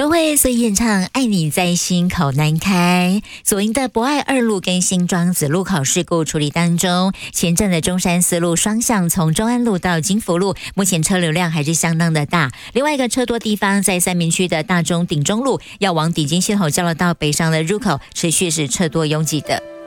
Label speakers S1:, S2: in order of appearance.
S1: 都会所以演唱爱你在心口难开。左营的博爱二路跟新庄子路口事故处理当中，前镇的中山四路双向从中安路到金福路，目前车流量还是相当的大。另外一个车多地方在三民区的大中顶中路，要往底金系统交流道北上的入口，持续是车多拥挤的。